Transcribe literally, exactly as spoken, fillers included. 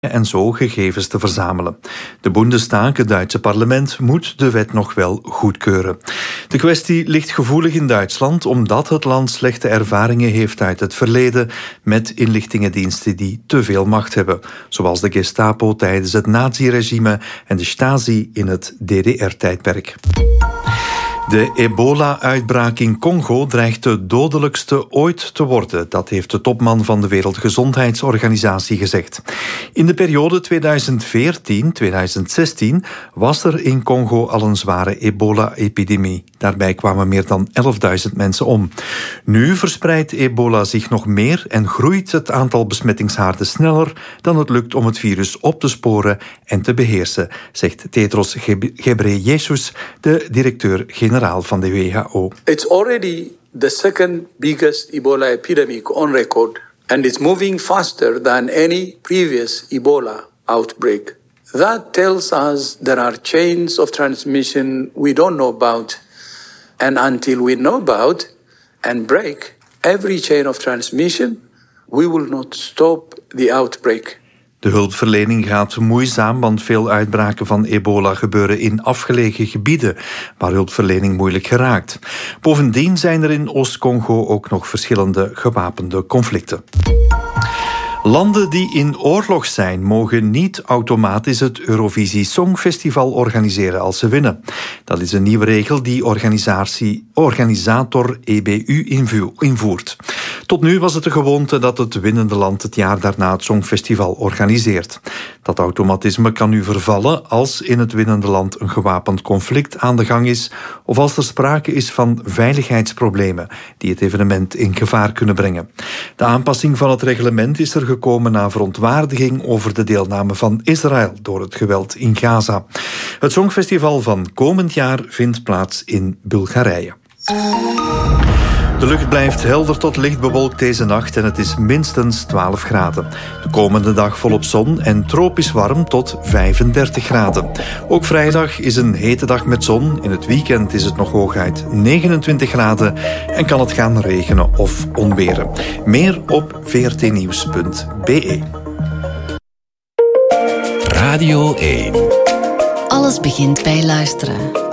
en zo gegevens te verzamelen. De Bundestag, het Duitse parlement, moet de wet nog wel goedkeuren. De kwestie ligt gevoelig in Duitsland omdat het land slechte ervaringen heeft uit het verleden met inlichtingendiensten die te veel macht hebben, zoals de Gestapo tijdens het naziregime en de Stasi in het D D R-tijdperk. De ebola-uitbraak in Congo dreigt de dodelijkste ooit te worden. Dat heeft de topman van de Wereldgezondheidsorganisatie gezegd. In de periode tweeduizend veertien tot tweeduizend zestien was er in Congo al een zware ebola-epidemie. Daarbij kwamen meer dan elfduizend mensen om. Nu verspreidt ebola zich nog meer en groeit het aantal besmettingshaarden sneller dan het lukt om het virus op te sporen en te beheersen, zegt Tedros Ghebreyesus, de directeur-generaal van de W H O. It's already the second biggest Ebola epidemic on record and it's moving faster than any previous Ebola outbreak. That tells us there are chains of transmission we don't know about. And until we know about and break every chain of transmission, we will not stop the outbreak. De hulpverlening gaat moeizaam, want veel uitbraken van ebola gebeuren in afgelegen gebieden, waar hulpverlening moeilijk geraakt. Bovendien zijn er in Oost-Congo ook nog verschillende gewapende conflicten. Landen die in oorlog zijn, mogen niet automatisch het Eurovisie Songfestival organiseren als ze winnen. Dat is een nieuwe regel die organisatie, organisator E B U invoert. Tot nu was het de gewoonte dat het winnende land het jaar daarna het Songfestival organiseert. Dat automatisme kan nu vervallen als in het winnende land een gewapend conflict aan de gang is of als er sprake is van veiligheidsproblemen die het evenement in gevaar kunnen brengen. De aanpassing van het reglement is er gekomen na verontwaardiging over de deelname van Israël door het geweld in Gaza. Het Songfestival van komend jaar vindt plaats in Bulgarije. De lucht blijft helder tot licht bewolkt deze nacht en het is minstens twaalf graden. De komende dag volop zon en tropisch warm tot vijfendertig graden. Ook vrijdag is een hete dag met zon. In het weekend is het nog hooguit negenentwintig graden en kan het gaan regenen of onweren. Meer op v r t nieuws punt b e. Radio één. Alles begint bij luisteren.